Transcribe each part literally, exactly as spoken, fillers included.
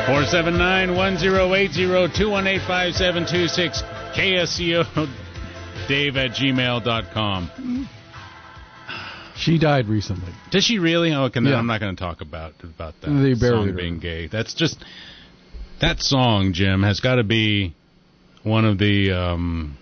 four seven nine, one zero eight zero, two one eight, five seven two six, K S C O Dave at gmail dot com. She died recently. Did she really? Oh, okay, Yeah. I'm not going to talk about about that They buried song her. being gay. That's just that song, Jim, has got to be one of the um,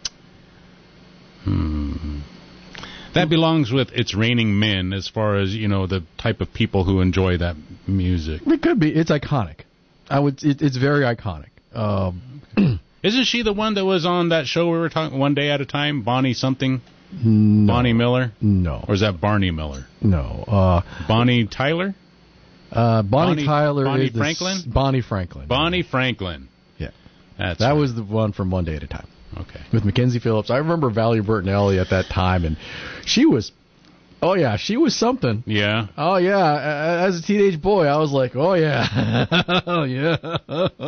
hmm, that belongs with It's Raining Men as far as, you know, the type of people who enjoy that music. It could be. It's iconic. I would. It, it's very iconic. Um, Isn't she the one that was on that show we were talking One Day at a Time? Bonnie something? no, Bonnie Miller? No. Or is that Barney Miller? No. Uh, Bonnie Tyler? uh, Bonnie, Bonnie- Tyler Bonnie is the s- Franklin? Bonnie Franklin. Bonnie Franklin. Yeah. That's That right. was the one from One Day at a Time. Okay. With Mackenzie Phillips. I remember Valerie Bertinelli at that time, and she was, oh yeah, she was something. Yeah. Oh yeah, A- as a teenage boy, I was like, oh yeah, oh yeah.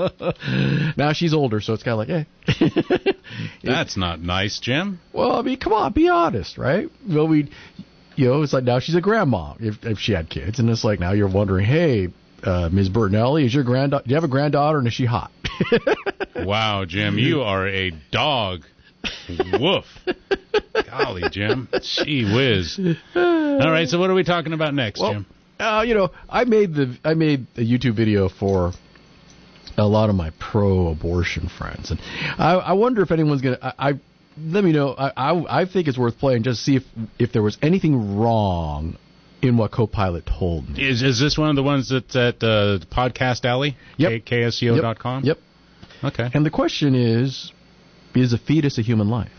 Now she's older, so it's kind of like, eh. That's not nice, Jim. Well, I mean, come on, be honest, right? Well, we, you know, it's like now she's a grandma if if she had kids, and it's like now you're wondering, hey, uh, Miz Bertinelli, is your granddaughter? Do you have a granddaughter, and is she hot? Wow, Jim, you are a dog. Woof. Golly, Jim. Gee whiz. All right, so what are we talking about next, Well, Jim? Uh, you know, I made the I made a YouTube video for a lot of my pro-abortion friends, and I, I wonder if anyone's gonna. I, I let me know. I, I I think it's worth playing just to see if if there was anything wrong in what Copilot told me. Is is this one of the ones that's at uh, Podcast Alley? Yep. K S C O dot com? Yep. Okay. And the question is, is a fetus a human life?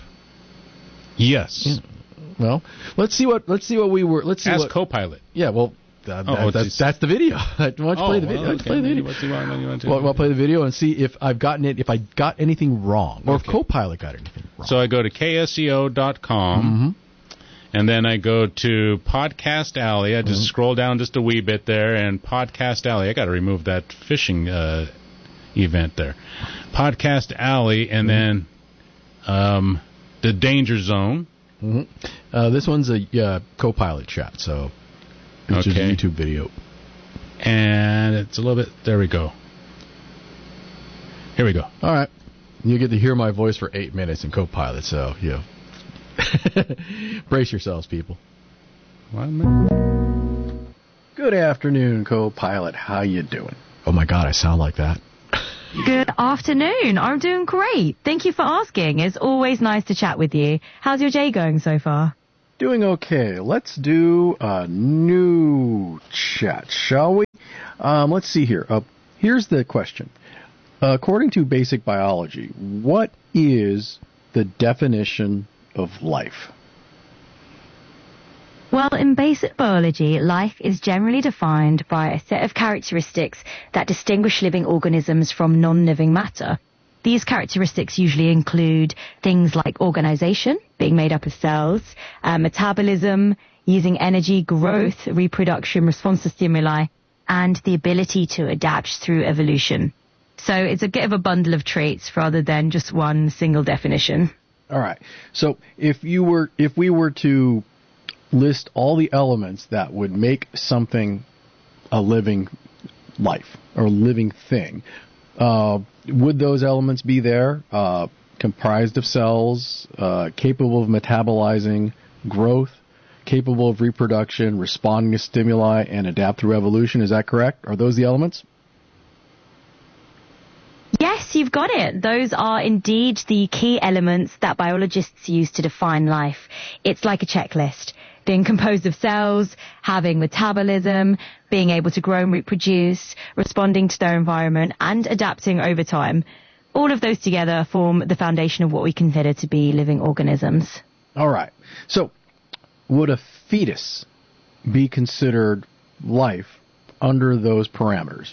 Yes. Yeah. Well, let's see what let's see what we were. Let's see Ask what. Copilot. Yeah. Well, uh, Oh, that, oh, that's geez. that's the video. Why don't you Oh, play the well, video? Why don't you okay. play the video? What do you want- what do you want to do? Well, I'll play the video and see if I've gotten it. If I got anything wrong, or if Okay. Copilot got anything wrong. So I go to K S C O dot com, Mhm. and then I go to Podcast Alley. I just Mhm. scroll down just a wee bit there, and Podcast Alley. I got to remove that fishing uh, event there. Podcast Alley, and then um, the Danger Zone. Mhm. Uh, this one's a uh, Copilot chat, so it's just a Okay. YouTube video. And it's a little bit. There we go. Here we go. All right, you get to hear my voice for eight minutes in Copilot, so you know. Brace yourselves, people. One minute. Good afternoon, Copilot. How you doing? Oh my God, I sound like that. Good afternoon. I'm doing great. Thank you for asking. It's always nice to chat with you. How's your day going so far? Doing okay. Let's do a new chat, shall we? Um, let's see here. Uh, here's the question. Uh, according to basic biology, what is the definition of life? Well, in basic biology, life is generally defined by a set of characteristics that distinguish living organisms from non-living matter. These characteristics usually include things like organization, being made up of cells, uh, metabolism, using energy, growth, reproduction, response to stimuli, and the ability to adapt through evolution. So it's a bit of a bundle of traits rather than just one single definition. All right. So if you were, if we were to list all the elements that would make something a living life or living thing, uh, would those elements be there? Uh, comprised of cells, uh, capable of metabolizing, growth, capable of reproduction, responding to stimuli, and adapt through evolution. Is that correct? Are those the elements? Yes, you've got it. Those are indeed the key elements that biologists use to define life. It's like a checklist, being composed of cells, having metabolism, being able to grow and reproduce, responding to their environment, and adapting over time. All of those together form the foundation of what we consider to be living organisms. All right. So would a fetus be considered life under those parameters?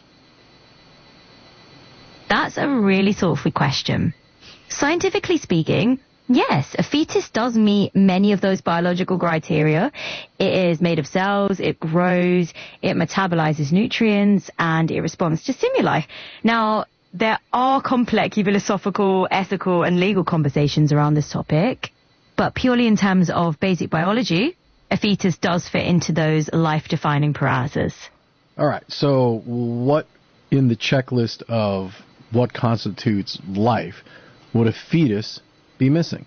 That's a really thoughtful question. Scientifically speaking, yes, a fetus does meet many of those biological criteria. It is made of cells, it grows, it metabolizes nutrients, and it responds to stimuli. Now, there are complex philosophical, ethical, and legal conversations around this topic, but purely in terms of basic biology, a fetus does fit into those life-defining parameters. All right. So what in the checklist of what constitutes life would a fetus be missing?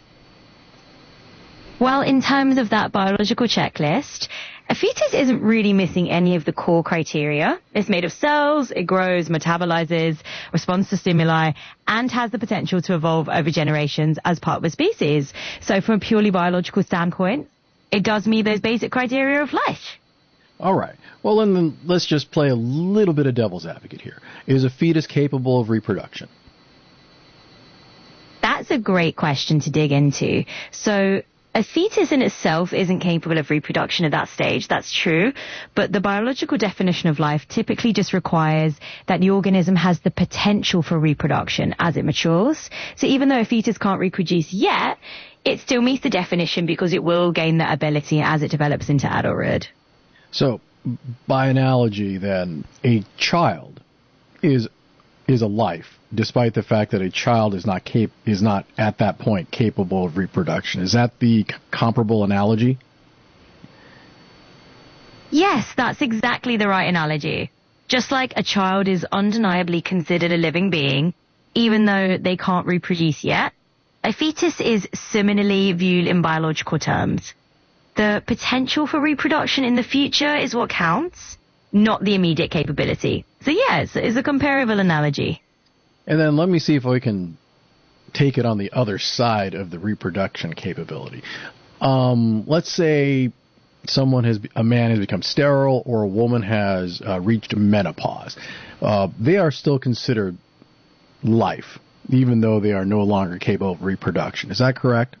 Well, in terms of that biological checklist, a fetus isn't really missing any of the core criteria. It's made of cells, it grows, metabolizes, responds to stimuli, and has the potential to evolve over generations as part of a species. So from a purely biological standpoint, it does meet those basic criteria of life. All right. Well, then let's just play a little bit of devil's advocate here. Is a fetus capable of reproduction? That's a great question to dig into. So a fetus in itself isn't capable of reproduction at that stage, that's true, but the biological definition of life typically just requires that the organism has the potential for reproduction as it matures. So even though a fetus can't reproduce yet, it still meets the definition because it will gain that ability as it develops into adulthood. So, by analogy then, a child is is a life, despite the fact that a child is not cap- is not at that point capable of reproduction. Is that the c- comparable analogy? Yes, that's exactly the right analogy. Just like a child is undeniably considered a living being, even though they can't reproduce yet, a fetus is similarly viewed in biological terms. The potential for reproduction in the future is what counts, not the immediate capability. So yeah, it's, it's a comparable analogy. And then let me see if we can take it on the other side of the reproduction capability. Um, let's say someone has, a man has become sterile or a woman has uh, reached menopause. Uh, they are still considered life, even though they are no longer capable of reproduction. Is that correct?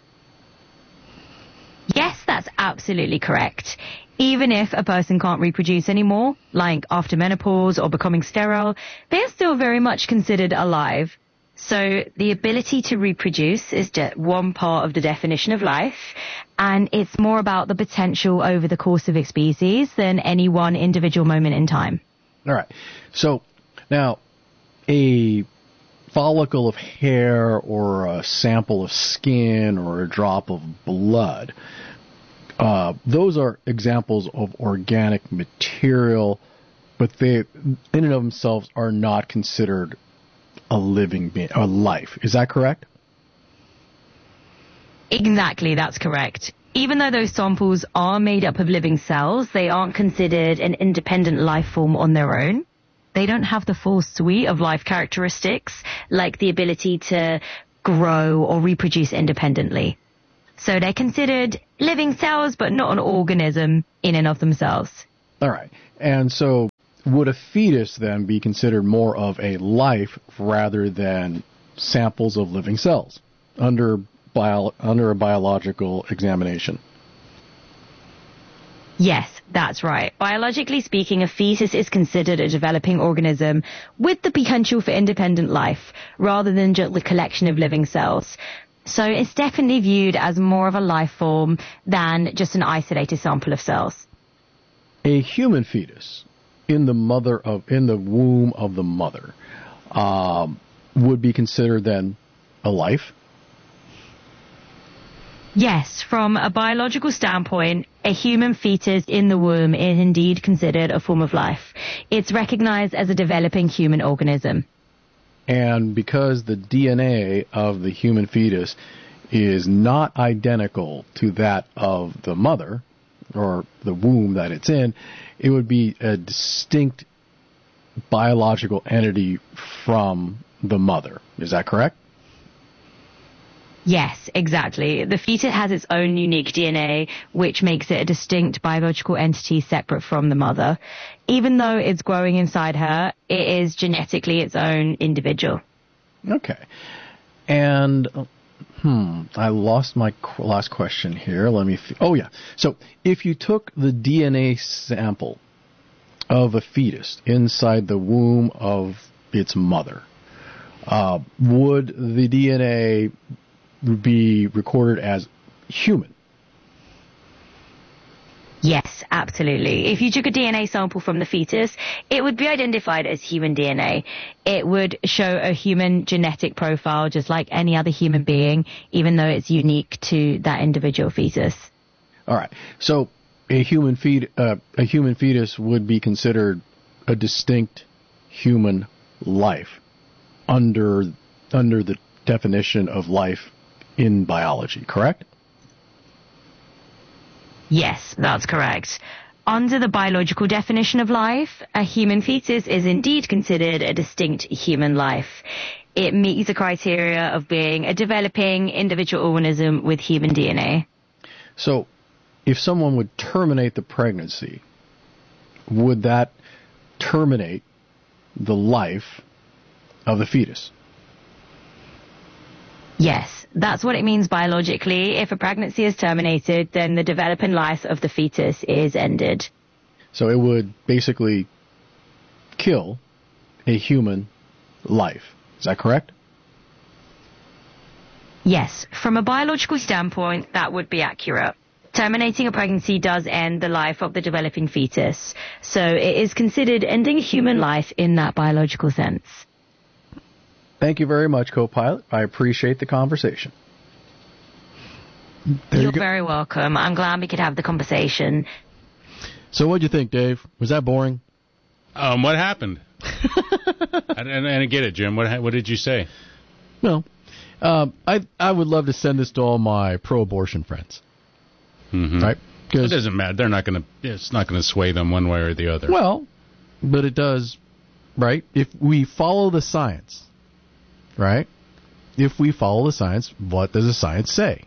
Yes, that's absolutely correct. Even if a person can't reproduce anymore, like after menopause or becoming sterile, they're still very much considered alive. So the ability to reproduce is just one part of the definition of life, and it's more about the potential over the course of a species than any one individual moment in time. All right. So now a follicle of hair or a sample of skin or a drop of blood, Uh, those are examples of organic material, but they, in and of themselves, are not considered a living being, a life. Is that correct? Exactly, that's correct. Even though those samples are made up of living cells, they aren't considered an independent life form on their own. They don't have the full suite of life characteristics, like the ability to grow or reproduce independently. So they're considered living cells, but not an organism in and of themselves. All right. And so would a fetus then be considered more of a life rather than samples of living cells under bio, under a biological examination? Yes, that's right. Biologically speaking, a fetus is considered a developing organism with the potential for independent life, rather than just a collection of living cells. So it's definitely viewed as more of a life form than just an isolated sample of cells. A human fetus in the mother of in the womb of the mother um, would be considered then a life? Yes, from a biological standpoint, a human fetus in the womb is indeed considered a form of life. It's recognized as a developing human organism. And because the D N A of the human fetus is not identical to that of the mother or the womb that it's in, it would be a distinct biological entity from the mother. Is that correct? Yes, exactly. The fetus has its own unique D N A, which makes it a distinct biological entity separate from the mother. Even though it's growing inside her, it is genetically its own individual. Okay. And, hmm, I lost my qu- last question here. Let me, th- oh yeah. So, if you took the D N A sample of a fetus inside the womb of its mother, uh, would the D N A be recorded as human? Yes, absolutely. If you took a D N A sample from the fetus, it would be identified as human D N A. It would show a human genetic profile just like any other human being, even though it's unique to that individual fetus. All right. So a human fet- uh, a human fetus would be considered a distinct human life under under the definition of life in biology, correct? Yes, that's correct. Under the biological definition of life, a human fetus is indeed considered a distinct human life. It meets the criteria of being a developing individual organism with human D N A. So, if someone would terminate the pregnancy, would that terminate the life of the fetus? Yes, that's what it means biologically. If a pregnancy is terminated, then the developing life of the fetus is ended. So it would basically kill a human life. Is that correct? Yes, from a biological standpoint, that would be accurate. Terminating a pregnancy does end the life of the developing fetus, so it is considered ending human life in that biological sense. Thank you very much, co-pilot. I appreciate the conversation. There You're you very welcome. I'm glad we could have the conversation. So what'd you think, Dave? Was that boring? Um, what happened? I, didn't, I didn't get it, Jim. What, what did you say? Well, um, I I would love to send this to all my pro-abortion friends. Mm-hmm. Right? It doesn't matter. They're not going to. It's not going to sway them one way or the other. Well, but it does, right? If we follow the science, right? If we follow the science, what does the science say?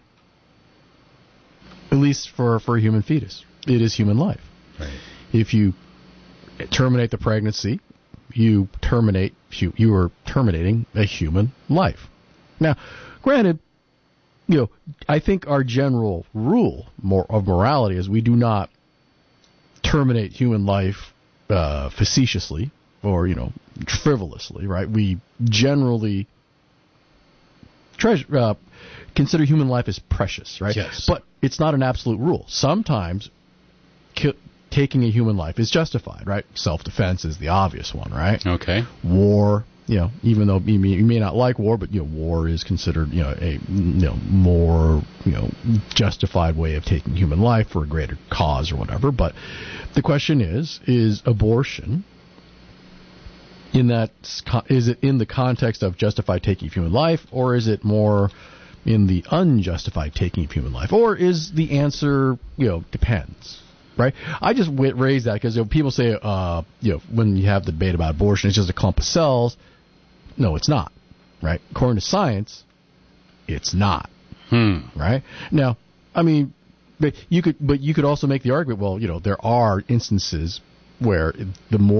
At least for for a human fetus, it is human life. Right. If you terminate the pregnancy, you terminate you are terminating a human life. Now, granted, you know, I think our general rule more of morality is we do not terminate human life uh, facetiously or, you know, frivolously, right? We generally treasure uh, consider human life as precious, right? Yes. But it's not an absolute rule. Sometimes ki- taking a human life is justified, right? Self-defense is the obvious one, right? Okay. War, you know, even though you may, you may not like war, but, you know, war is considered, you know, a you know more, you know, justified way of taking human life for a greater cause or whatever. But the question is, is abortion, in that, is it in the context of justified taking of human life, or is it more in the unjustified taking of human life? Or is the answer, you know, depends? Right? I just w- raise that because, you know, people say, uh, you know, when you have the debate about abortion, it's just a clump of cells. No, it's not. Right? According to science, it's not. Hmm. Right? Now, I mean, but you could, but you could also make the argument. Well, you know, there are instances where the more